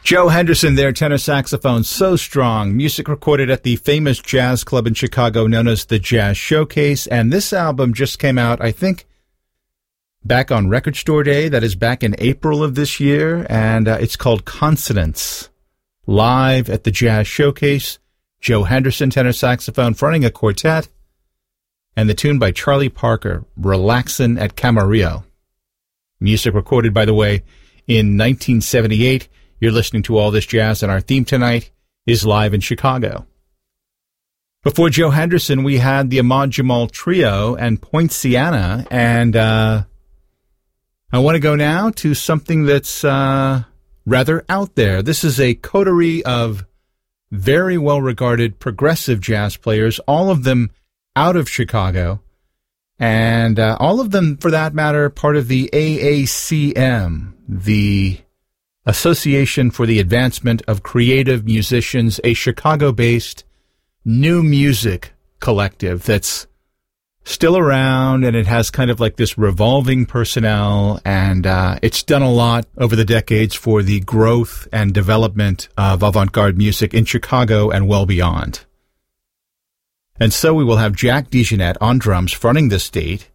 Joe Henderson there, tenor saxophone, so strong. Music recorded at the famous jazz club in Chicago known as the Jazz Showcase. And this album just came out, I think, back on Record Store Day. That is back in April of this year. And it's called Consonance. Live at the Jazz Showcase. Joe Henderson, tenor saxophone, fronting a quartet. And the tune by Charlie Parker, Relaxin' at Camarillo. Music recorded, by the way, in 1978. You're listening to All This Jazz, and our theme tonight is Live in Chicago. Before Joe Henderson, we had the Ahmad Jamal Trio and Poinciana, and I want to go now to something that's rather out there. This is a coterie of very well-regarded progressive jazz players, all of them out of Chicago, and all of them, for that matter, part of the AACM, the Association for the Advancement of Creative Musicians, a Chicago-based new music collective that's still around, and it has kind of like this revolving personnel, and it's done a lot over the decades for the growth and development of avant-garde music in Chicago and well beyond. And so we will have Jack DeJohnette on drums fronting this date,